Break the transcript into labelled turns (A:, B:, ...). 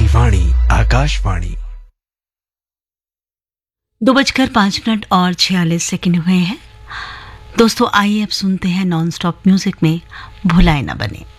A: वाणी आकाशवाणी।
B: 2:05 हुए हैं। दोस्तों आइए अब सुनते हैं नॉन स्टॉप म्यूजिक में भुलाए ना बने।